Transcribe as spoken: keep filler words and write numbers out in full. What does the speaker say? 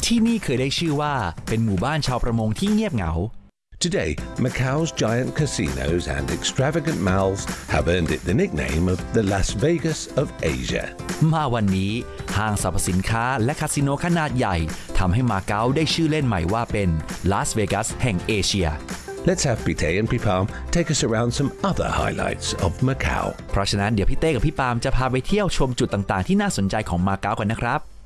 ที่นี่เคยได้ชื่อว่าเป็นหมู่บ้านชาวประมงที่เงียบเหงา Today, Macau's giant casinos and extravagant malls have earned it the nickname of the Las Vegas of Asia. มาวันนี้ห้างสรรพสินค้าและคาสิโนขนาดใหญ่ทำให้มาเก๊าได้ชื่อเล่นใหม่ว่าเป็นลาสเวกัสแห่งเอเชีย Let's have Pite and Pipam take us around some other highlights of Macau. เพราะฉะนั้นเดี๋ยวพี่เต้กับพี่ปามจะพาไปเที่ยวชมจุดต่างๆที่น่าสนใจของมาเก๊ากันนะครับ